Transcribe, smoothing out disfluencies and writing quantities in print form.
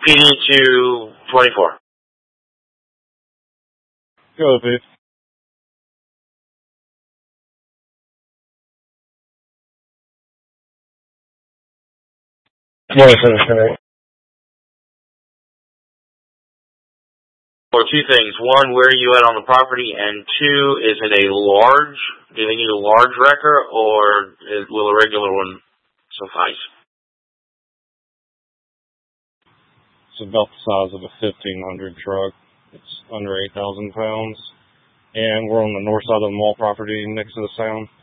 PD to 24. Go, Pete. Or two things. One, where are you at on the property? And two, is it a large? Do they need a large wrecker, or will a regular one suffice? It's about the size of a 1500 truck. It's under 8,000 pounds. And we're on the north side of the mall property next to the sound.